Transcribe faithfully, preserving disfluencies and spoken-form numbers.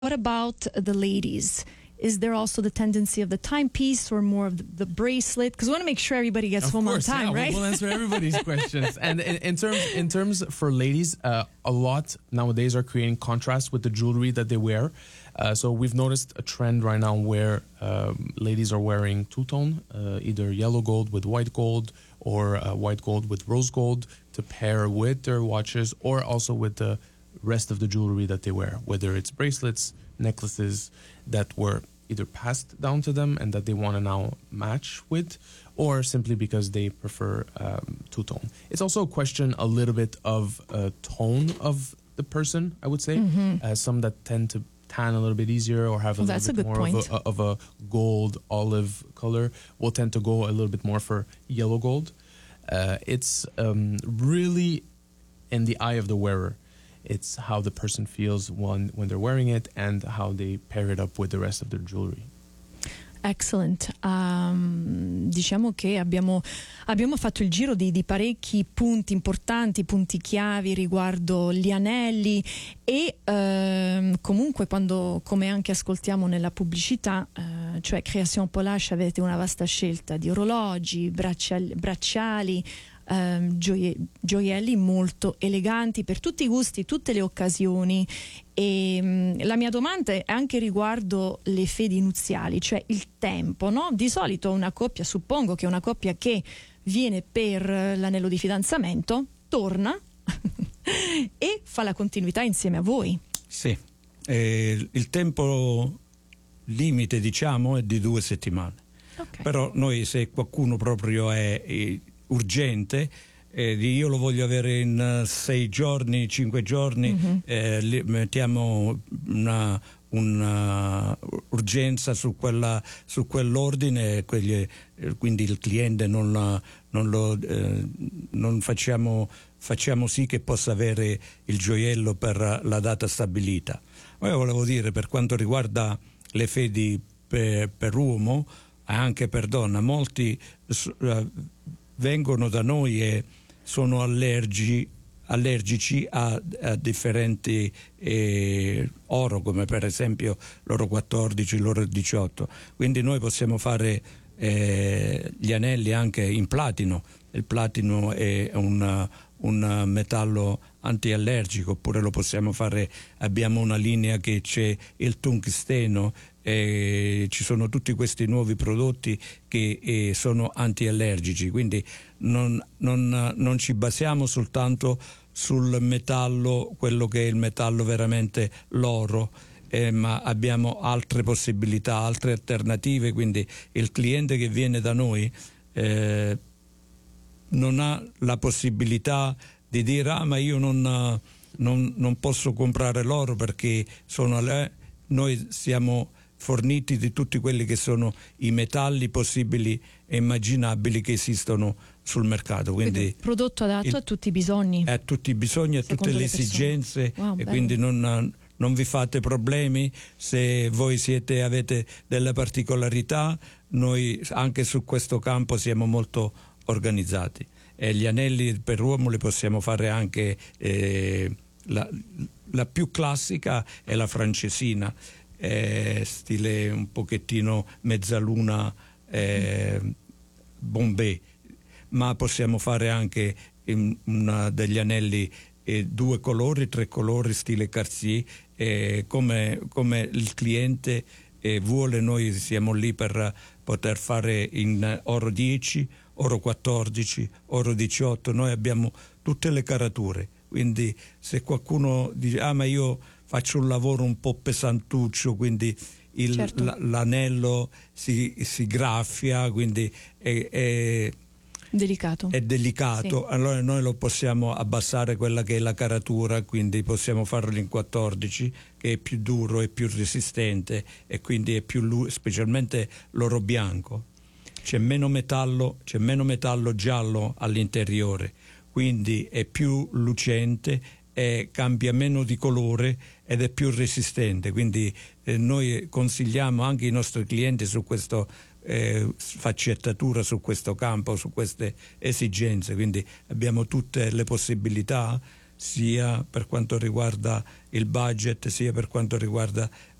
What about the ladies? Is there also the tendency of the timepiece or more of the, the bracelet? Because we want to make sure everybody gets of home course, on time, yeah, right? We'll answer everybody's questions. And in, in terms in terms for ladies, uh, a lot nowadays are creating contrast with the jewelry that they wear. Uh, so we've noticed a trend right now where um, ladies are wearing two-tone, uh, either yellow gold with white gold or uh, white gold with rose gold to pair with their watches, or also with the rest of the jewelry that they wear, whether it's bracelets, necklaces that were either passed down to them and that they want to now match with, or simply because they prefer um, two-tone. It's also a question a little bit of uh, tone of the person, I would say. Mm-hmm. Uh, some that tend to tan a little bit easier or have a well, little bit more of a, of a gold olive color will tend to go a little bit more for yellow gold. Uh, it's um, really in the eye of the wearer. It's how the person feels when, when they're wearing it and how they pair it up with the rest of their jewelry. Excellent. Um, diciamo che abbiamo, abbiamo fatto il giro di, di parecchi punti importanti, punti chiavi riguardo gli anelli e ehm, comunque quando, come anche ascoltiamo nella pubblicità, eh, cioè Création Polache, avete una vasta scelta di orologi, bracciali, bracciali ehm, gioie, gioielli molto eleganti per tutti i gusti, tutte le occasioni. E mh, la mia domanda è anche riguardo le fedi nuziali, cioè il tempo, no? Di solito una coppia, suppongo che una coppia che viene per l'anello di fidanzamento torna e fa la continuità insieme a voi. Sì, eh, il tempo limite diciamo è di due settimane, okay. Però noi, se qualcuno proprio è, è urgente, Eh, io lo voglio avere in uh, sei giorni, cinque giorni, mm-hmm. eh, li, mettiamo una, una urgenza su, quella, su quell'ordine, quegli, eh, quindi il cliente non, non lo eh, non facciamo, facciamo sì che possa avere il gioiello per la data stabilita. Ora volevo dire, per quanto riguarda le fedi per, per uomo, anche per donna, molti uh, vengono da noi e sono allergi, allergici a, a differenti eh, oro, come per esempio l'oro quattordici, l'oro diciotto. Quindi noi possiamo fare eh, gli anelli anche in platino. Il platino è un, un metallo antiallergico, oppure lo possiamo fare, abbiamo una linea che c'è il tungsteno. E ci sono tutti questi nuovi prodotti che eh, sono antiallergici, quindi non, non, non ci basiamo soltanto sul metallo, quello che è il metallo veramente l'oro, eh, ma abbiamo altre possibilità, altre alternative, quindi il cliente che viene da noi eh, non ha la possibilità di dire ah ma io non, non, non posso comprare l'oro perché sono alle... noi siamo forniti di tutti quelli che sono i metalli possibili e immaginabili che esistono sul mercato, quindi, quindi prodotto adatto il, a tutti i bisogni a tutti i bisogni, a tutte le, le esigenze. Wow, e bello. Quindi non, non vi fate problemi se voi siete, avete delle particolarità. Noi anche su questo campo siamo molto organizzati e gli anelli per uomo li possiamo fare anche eh, la, la più classica è la francesina, Eh, stile un pochettino mezzaluna, eh, Bombay, ma possiamo fare anche in una degli anelli eh, due colori, tre colori, stile Cartier, eh, come, come il cliente eh, vuole. Noi siamo lì per poter fare in oro dieci, oro quattordici, oro diciotto. Noi abbiamo tutte le carature, quindi se qualcuno dice ah ma io faccio un lavoro un po' pesantuccio, quindi il, certo. l- l'anello si, si graffia, quindi è, è delicato. È delicato. Sì. Allora noi lo possiamo abbassare quella che è la caratura, quindi possiamo farlo in quattordici, che è più duro e più resistente, e quindi è più lu- specialmente l'oro bianco. C'è meno metallo, c'è meno metallo giallo all'interiore, quindi è più lucente, e cambia meno di colore ed è più resistente, quindi eh, noi consigliamo anche i nostri clienti su questa eh, sfaccettatura, su questo campo, su queste esigenze, quindi abbiamo tutte le possibilità sia per quanto riguarda il budget, sia per quanto riguarda